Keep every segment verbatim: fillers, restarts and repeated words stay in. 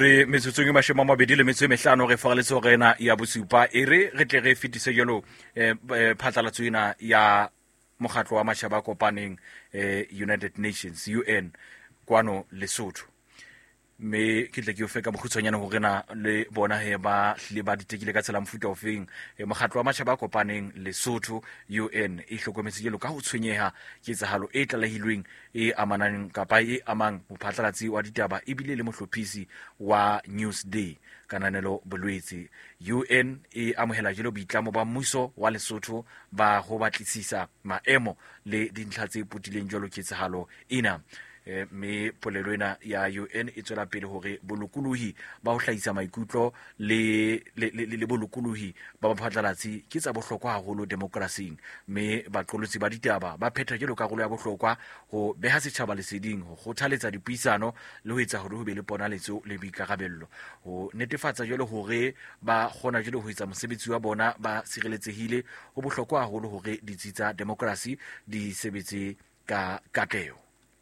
re metsotsong e mashome a mabedi le metso e mehlano re fagaletse rena ya bosupa e re re tle re fetise jalo eh, phatlalatso ena ya mokgatlo wa matjhaba a kopaneng eh, United Nations U N kwano Lesotho. Me ke tle ke o fe ka bokhutsanyana ho rena le bona he ba hle ba ditekile ka tsela mfuta ofeng e mokgatlo wa matjhaba a kopaneng Lesotho U N e hlokometse jelo ka ho tshwenyeha ke tsahalo e tlalehilweng e amanang kapa e amang mophatlalatsi wa ditaba e bile le mohlophisi wa Newsday kananelo bolwetse. U N e amohela jelo boitlamo ba mmuso wa Lesotho ba ho batlisisa maemo le dintlha tse putileng jelo ke tsahalo ina. Eh, me polelo ena ya U N e tswela pele hore bolokolohi ba ho hlahisa maikutlo le le, le, le bolokolohi ba baphatlalatsi ke tsa bohlokwa haholo demokrasing, me baqolotsi ba ditaba ba phetha jelo karolo ya bohlokwa ho beha setjhaba leseding, ho kgothaletsa dipuisano le ho etsa hore ho be le ponaletso le boikarabello, ho netefatsa jelo hore ba kgona jelo ho etsa mosebetsi wa bona ba sireletsehile. Ho bohlokwa haholo hore ditsi tsa demokrasi di sebetse ka katleho.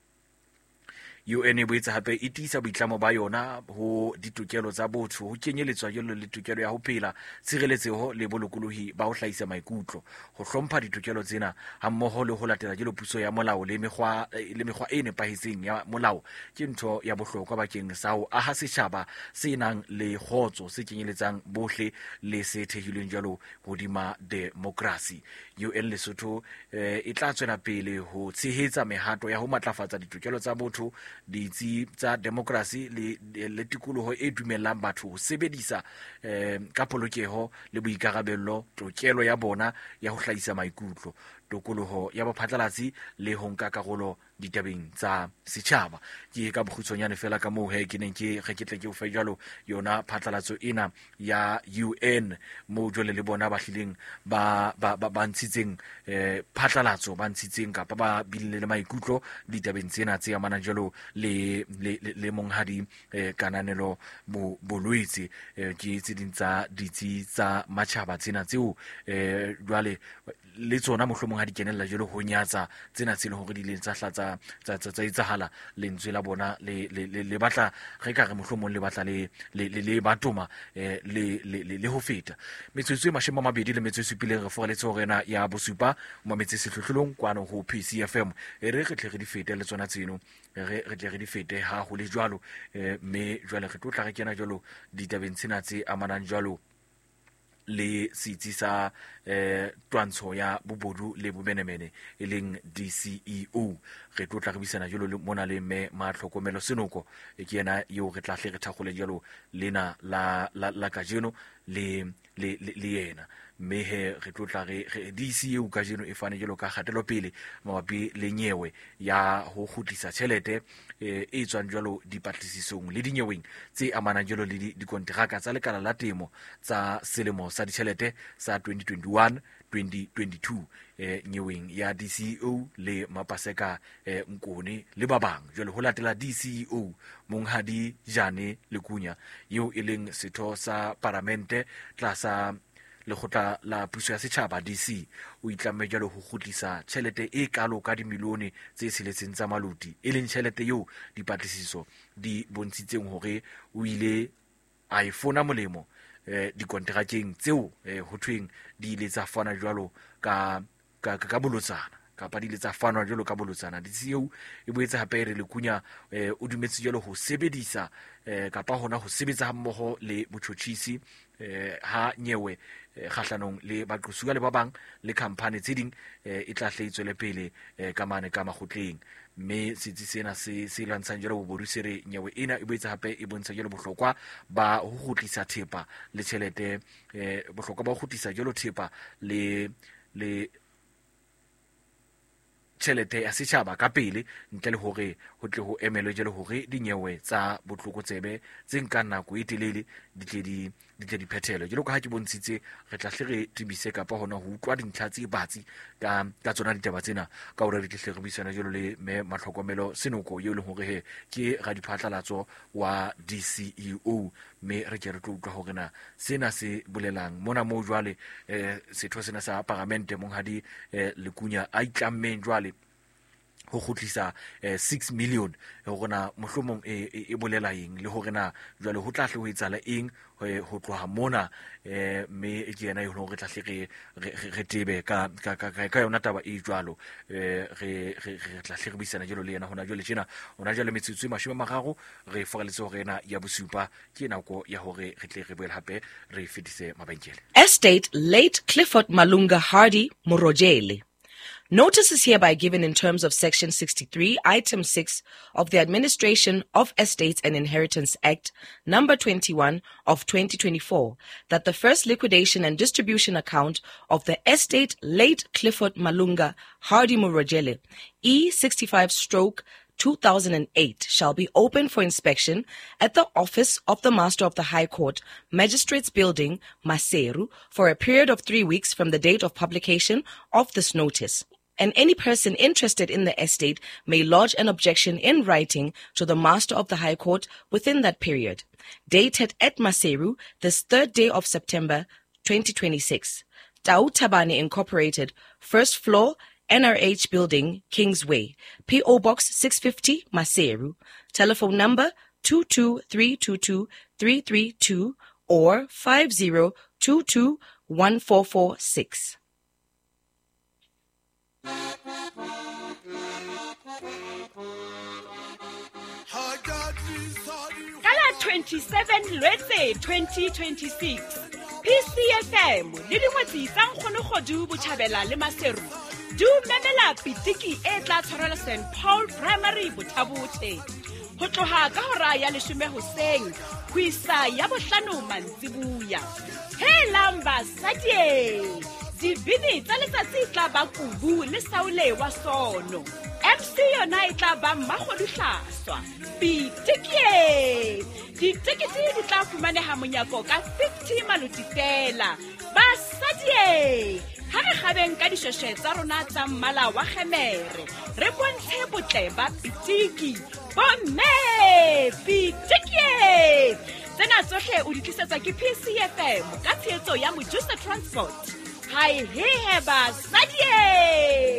U N e boetse hape e tiisa boitlamo ba yona ho ditokelo tsa botho, ho kenyeletswa jelo le tokelo ya ho phela, tshireletseho le bolokolohi ba ho hlahisa maikutlo, ho hlompha ditokelo tsena ha mmoho le ho latela jelo puso ya molao le mekgwa le mekgwa e nepahetseng ya molao ke ntho ya bohlokwa bakeng sa ho aha setjhaba se nang le kgotso, se kenyeletsang bohle le se thehilweng jalo hodima demokrasi. U N Lesotho eh, e tla tswela pele ho tshehetsa mehato ya ho matlafatsa ditokelo tsa botho, ditsi tsa demokrasi le, le tikoloho e dumellang batho ho sebedisa eh, ka polokeho le boikarabello tokelo ya bona ya ho hlahisa maikutlo, tokoloho ya baphatlalatsi le ho nka karolo ditabeng tsa setjhaba. Ke ka bokhutsonyane fela ka moo he ke neng ke ge ke tle ke o fe jalo yona phatlalatso ena ya U N mo jole le bona ba hlileng ba ba ba, ba ntshitseng eh, phatlalatso ba ntshitseng kapa ba bile le maikutlo ditabeng tsena tse amanang jalo le le, le, le monghadi eh, kananelo bo bolwetse eh, ke tse ding tsa ditsi tsa matjhaba tsena tseo eh, jwale le tsona mohlomong ha di kenella jelo ho nyatsa tsena tsele hore di le tsa hlatsa tsa tsa itsahala lentswe la bona le le le batla re ka re mohlomong le batla le le le batoma eh, le le le ho feta metsotso e mashome a mabedi le metsotso e pile re foreletse ho rena ya bosupa mo metse sehlohlolong kwano ho P C F M e re re tle re di fete le tsona tseno re re tle re di fete ha ho le jwalo eh, me jwale re tlo tla re kena jwalo ditabeng tsena tse amanang jwalo le setsi sa eh, twantsho ya bobodu le bomenemene e leng D C E O. Re tlo tla re bisana jalo le mona le me matlhokomelo senoko e ke yena yo re tla hle re thakgole jalo lena la la, la kajeno le le le yena me he re tlo tla re D C E O kajeno e fane jalo ka kgatelo pele mabapi le nyewe ya ho khutlisa tšhelete e e tswang jalo dipatlisisong le dinyeweng tse amanang jalo le dikonteraka tsa lekala la temo tsa selemo sa ditšhelete sa twenty twenty-one twenty twenty-two eh nyeweng ya D C E O le Mapaseka eh, Nkone le ba bang jalo ho latela D C E O Monghadi Jane Lekunya yo e leng setho sa parlamente tlasa lekgotla la puso ya setjhaba D C o itlamme jalo ho khutlisa tjhelete e kalo ka dimilione tse tsheletseng tsa maluti e leng tjhelete yo dipatlisiso di bontshitseng hore o ile a ifona molemo eh dikonterakeng tseo eh, ho thweng di ile tsa fana jwalo ka ka ka bolotsana kapa di ile tsa fanwa jwalo ka bolotsana. D C E O e boetse hape re Lekunya eh, o dumetse jwalo ho sebedisa eh, kapa hona ho sebetsa hammoho le botjhotjhisi eh, ha nyewe eh, kgahlanong le baqosuwa le ba bang le khamphane tse ding eh, e tla hle le pele eh, ka mane ka makgotleng mme setsi sena se se lwantshang jalo bobodu se re nyewe ena e boetse hape e bontsha jalo bohlokwa ba ho khutlisa thepa le tjhelete eh, bohlokwa ba ho khutlisa jalo thepa le le tjhelete ya setjhaba ka pele ntle le hore ho tle ho emelwe jalo hore dinyewe tsa botlokotsebe tse nka nako e telele di tle di di tle di phethelo jalo ka ha ke bontshitse re tla hle re tibise kapa hona ho utlwa dintlha tse batsi ka ka tsona ditaba tsena ka hore re tle re buisana jalo le me matlhokomelo senoko yo le hore he ke ga diphatlalatso wa D C E O me re ke re tlo utlwa hore na sena se bolelang mona mo jwale eh setho sena sa parlamente monghadi eh, Lekunya a itlammeng jwale ho khutlisa six million gona mohlomong e bolela eng le hore na jwale ho tla hle ho etsala eng ho tloha mona eh me e ke yena yo re tla hle re re tebe ka ka ka yona taba e jwalo eh re re tla hle re bisana jelo le yena hona jole tjena hona jalo metsotso e mashome magago re fogaletse hore ena ya bosupa ke nako ya hore re tle re boela hape re fetise mabenkele. Estate late Clifford Malunga Hardy Morojele. Notice is hereby given in terms of Section sixty-three, Item six of the Administration of Estates and Inheritance Act, Number twenty-one of twenty twenty-four, that the first liquidation and distribution account of the estate late Clifford Malunga Hardy Morojele, E sixty-five stroke two thousand eight, shall be open for inspection at the office of the Master of the High Court, Magistrates Building, Maseru, for a period of three weeks from the date of publication of this notice. And any person interested in the estate may lodge an objection in writing to the Master of the High Court within that period. Dated at Maseru, this third day of September twenty twenty-six. Tau Tabane Incorporated, first floor, N R H Building, Kingsway, P O Box six fifty, Maseru. Telephone number two two three two two three three two or five zero two two one four four six. Kala twenty-seven Lwetse twenty twenty-six. P C F M le dingwetsi tsa nkgono godu botjhabela le Maseru. Du memela pitiki e tla tshwarela Saint Paul Primary Bothabothe. Ho tloha ka hora ya leshome hoseng ho isa ya bohlano mantsibuya. He lamba sadie. Dibini tsa letsatsi tla ba kubu le Saule wa sono. M C yona e tla ba Mmakgoduhlaswa. Pitiki. Ditikiti di tla fumaneha monyako ka fifty maluti fela. Basadie. Ha re gabeng ka dishweshwe tsa rona tsa mmala wa gemere. Re bontshe botle ba pitiki. Bomme! Pitiki! Tsena tsohle o di tlisetsa ke P C F M ka tshehetso ya Mojusa Transport. Hai he ba sadie!